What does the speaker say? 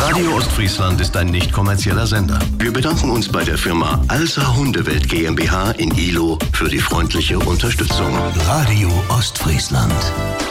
Radio Ostfriesland ist ein nicht kommerzieller Sender. Wir bedanken uns bei der Firma Alsa Hundewelt GmbH in Ihlow für die freundliche Unterstützung. Radio Ostfriesland.